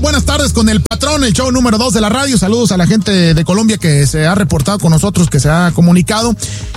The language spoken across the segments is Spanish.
buenas tardes con el patrón, el show número 2 de la radio. Saludos a la gente de Colombia que se ha reportado con nosotros, que se ha comunicado.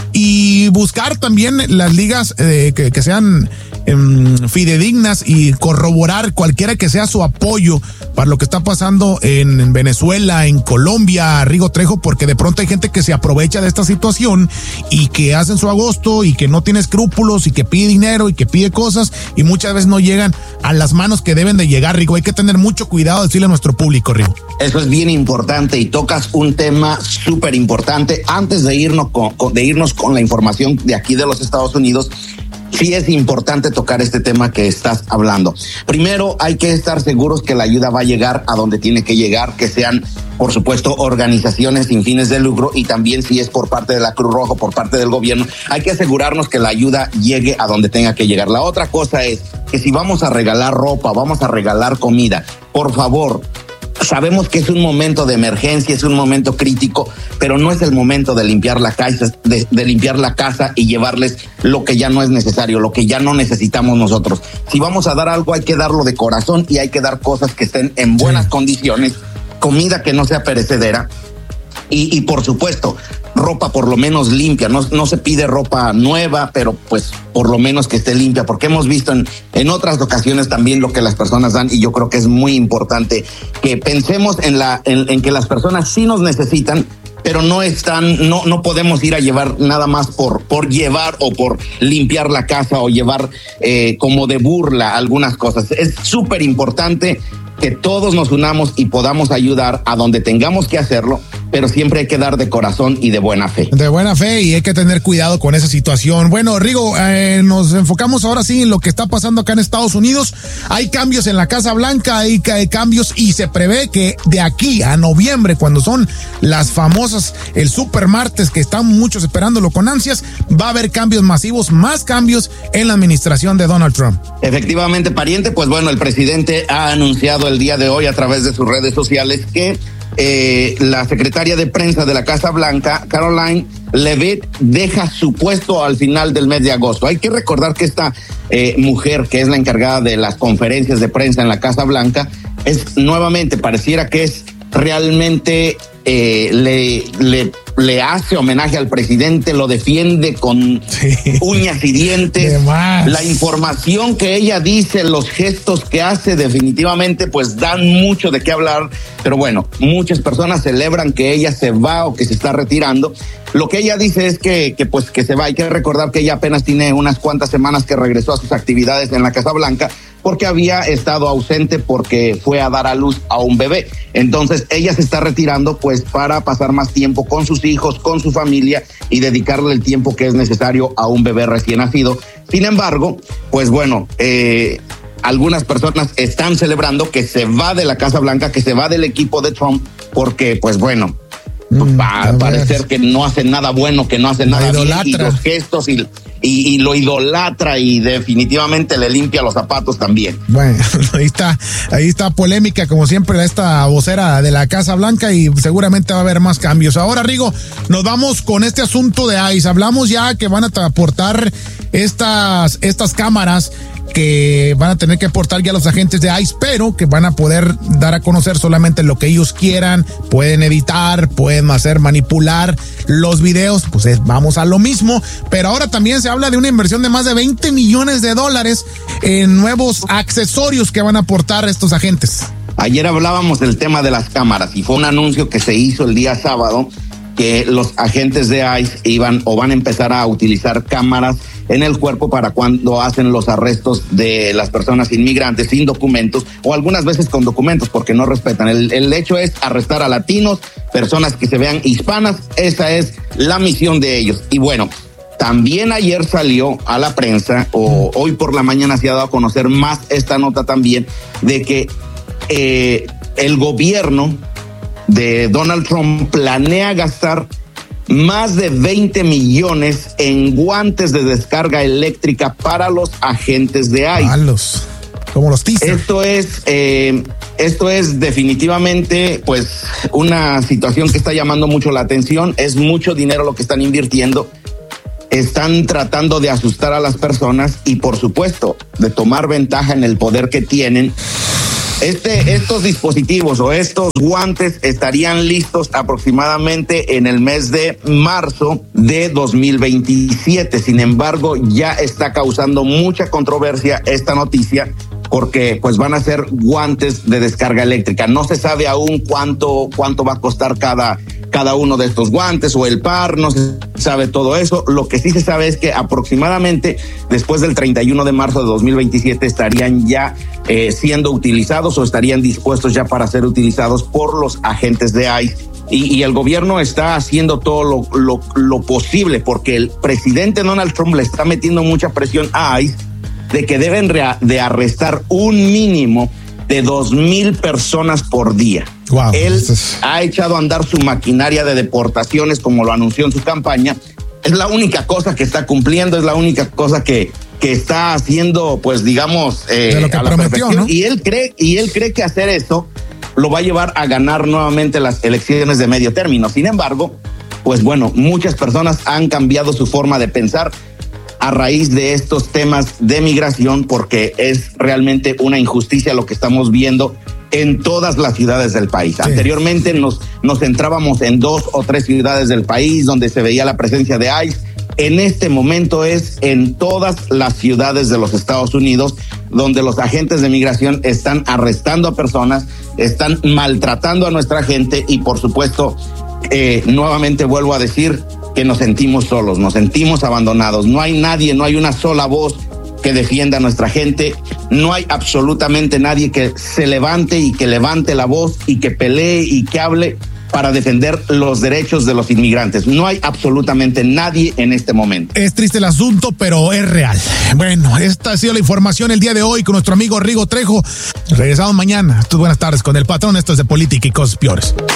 Y buscar también las ligas que sean fidedignas y corroborar cualquiera que sea su apoyo para lo que está pasando en Venezuela, en Colombia, Rigo Trejo, porque de pronto hay gente que se aprovecha de esta situación y que hacen su agosto y que no tiene escrúpulos y que pide dinero y que pide cosas y muchas veces no llegan a las manos que deben de llegar, Rigo. Hay que tener mucho cuidado, decirle a nuestro público, Rigo. Eso es bien importante y tocas un tema súper importante. Antes de irnos con la información de aquí de los Estados Unidos, sí es importante tocar este tema que estás hablando. Primero, hay que estar seguros que la ayuda va a llegar a donde tiene que llegar, que sean, por supuesto, organizaciones sin fines de lucro, y también si es por parte de la Cruz Roja, por parte del gobierno, hay que asegurarnos que la ayuda llegue a donde tenga que llegar. La otra cosa es que si vamos a regalar ropa, vamos a regalar comida, por favor, sabemos que es un momento de emergencia, es un momento crítico, pero no es el momento de limpiar la casa, de limpiar la casa y llevarles lo que ya no es necesario, lo que ya no necesitamos nosotros. Si vamos a dar algo, hay que darlo de corazón y hay que dar cosas que estén en buenas condiciones, comida que no sea perecedera y por supuesto, ropa por lo menos limpia. No se pide ropa nueva, pero pues por lo menos que esté limpia, porque hemos visto en otras ocasiones también lo que las personas dan, y yo creo que es muy importante que pensemos en que las personas sí nos necesitan, pero no podemos ir a llevar nada más por llevar o por limpiar la casa o llevar como de burla algunas cosas. Es súper importante que todos nos unamos y podamos ayudar a donde tengamos que hacerlo, pero siempre hay que dar de corazón y de buena fe. De buena fe, y hay que tener cuidado con esa situación. Bueno, Rigo, nos enfocamos ahora sí en lo que está pasando acá en Estados Unidos. Hay cambios en la Casa Blanca, hay cambios, y se prevé que de aquí a noviembre, cuando son las famosas, el supermartes, que están muchos esperándolo con ansias, va a haber cambios masivos, más cambios en la administración de Donald Trump. Efectivamente, pariente, pues bueno, el presidente ha anunciado el día de hoy a través de sus redes sociales que la secretaria de prensa de la Casa Blanca, Karoline Leavitt, deja su puesto al final del mes de agosto. Hay que recordar que esta mujer, que es la encargada de las conferencias de prensa en la Casa Blanca, es nuevamente, pareciera que es realmente le hace homenaje al presidente, lo defiende con uñas y dientes. La información que ella dice, los gestos que hace, definitivamente pues dan mucho de qué hablar, pero bueno, muchas personas celebran que ella se va o que se está retirando. Lo que ella dice es que se va. Hay que recordar que ella apenas tiene unas cuantas semanas que regresó a sus actividades en la Casa Blanca, porque había estado ausente porque fue a dar a luz a un bebé. Entonces ella se está retirando pues para pasar más tiempo con sus hijos, con su familia, y dedicarle el tiempo que es necesario a un bebé recién nacido. Sin embargo, pues bueno, algunas personas están celebrando que se va de la Casa Blanca, que se va del equipo de Trump, porque pues bueno, va a parecer que no hace nada bueno, que no hace nada bien, y los gestos y lo idolatra, y definitivamente le limpia los zapatos también. Bueno, ahí está polémica, como siempre, esta vocera de la Casa Blanca, y seguramente va a haber más cambios. Ahora, Rigo, nos vamos con este asunto de ICE. Hablamos ya que van a aportar estas cámaras que van a tener que aportar ya los agentes de ICE, pero que van a poder dar a conocer solamente lo que ellos quieran. Pueden editar, pueden manipular los videos, pues vamos a lo mismo, pero ahora también se habla de una inversión de más de $20 millones en nuevos accesorios que van a aportar estos agentes. Ayer hablábamos del tema de las cámaras, y fue un anuncio que se hizo el día sábado, que los agentes de ICE van a empezar a utilizar cámaras en el cuerpo para cuando hacen los arrestos de las personas inmigrantes sin documentos, o algunas veces con documentos porque no respetan. El hecho es arrestar a latinos, personas que se vean hispanas. Esa es la misión de ellos. Y bueno, también ayer salió a la prensa, o hoy por la mañana se ha dado a conocer más esta nota también, de que el gobierno de Donald Trump planea gastar más de 20 millones en guantes de descarga eléctrica para los agentes de ICE. Como los teasers. Esto es definitivamente pues una situación que está llamando mucho la atención. Es mucho dinero lo que están invirtiendo. Están tratando de asustar a las personas y, por supuesto, de tomar ventaja en el poder que tienen Estos dispositivos o estos guantes estarían listos aproximadamente en el mes de marzo de 2027. Sin embargo, ya está causando mucha controversia esta noticia porque pues van a ser guantes de descarga eléctrica. No se sabe aún cuánto va a costar cada uno de estos guantes o el par, no se sabe todo eso. Lo que sí se sabe es que aproximadamente después del 31 de marzo de 2027 estarían ya siendo utilizados o estarían dispuestos ya para ser utilizados por los agentes de ICE. Y el gobierno está haciendo todo lo posible porque el presidente Donald Trump le está metiendo mucha presión a ICE de que deben de arrestar un mínimo de 2,000 personas por día. Wow, él ha echado a andar su maquinaria de deportaciones, como lo anunció en su campaña. Es la única cosa que está cumpliendo, es la única cosa que está haciendo, pues digamos, de lo que a la prometió, perfección. ¿no? Y él cree que hacer eso lo va a llevar a ganar nuevamente las elecciones de medio término. Sin embargo, pues bueno, muchas personas han cambiado su forma de pensar a raíz de estos temas de migración, porque es realmente una injusticia lo que estamos viendo en todas las ciudades del país. Sí. Anteriormente nos centrábamos en 2 o 3 ciudades del país donde se veía la presencia de ICE. En este momento es en todas las ciudades de los Estados Unidos donde los agentes de migración están arrestando a personas, están maltratando a nuestra gente y por supuesto, nuevamente vuelvo a decir, que nos sentimos solos, nos sentimos abandonados. No hay nadie, no hay una sola voz que defienda a nuestra gente. No hay absolutamente nadie que se levante y que levante la voz y que pelee y que hable para defender los derechos de los inmigrantes. No hay absolutamente nadie en este momento. Es triste el asunto, pero es real. Bueno, esta ha sido la información el día de hoy con nuestro amigo Rigo Trejo. Regresamos mañana. Buenas tardes con el patrón. Esto es de Política y Cosas Peores.